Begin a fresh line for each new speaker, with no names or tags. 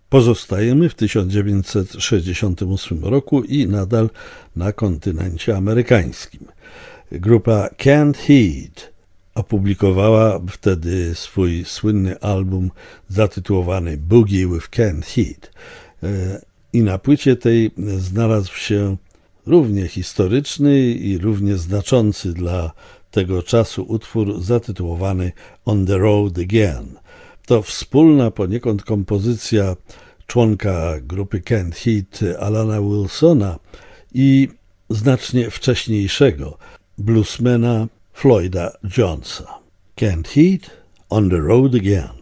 Pozostajemy w 1968 roku i nadal na kontynencie amerykańskim. Grupa Canned Heat opublikowała wtedy swój słynny album zatytułowany Boogie with Canned Heat. I na płycie tej znalazł się równie historyczny i równie znaczący dla tego czasu utwór zatytułowany On the Road Again. To wspólna poniekąd kompozycja członka grupy Canned Heat Alana Wilsona i znacznie wcześniejszego bluesmana Floyda Jonesa. Canned Heat, On the Road Again.